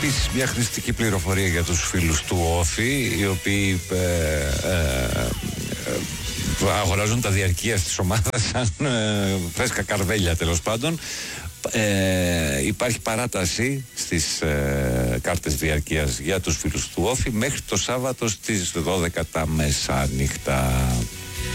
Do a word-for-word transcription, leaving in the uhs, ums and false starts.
Επίσης μια χρηστική πληροφορία για τους φίλους του Όφη, οι οποίοι ε, ε, ε, αγοράζουν τα διαρκείας της ομάδας σαν ε, φρέσκα καρβέλια, τέλος πάντων. Ε, υπάρχει παράταση στις ε, κάρτες διαρκείας για τους φίλους του Όφη μέχρι το Σάββατο στις δώδεκα τα μεσάνυχτα.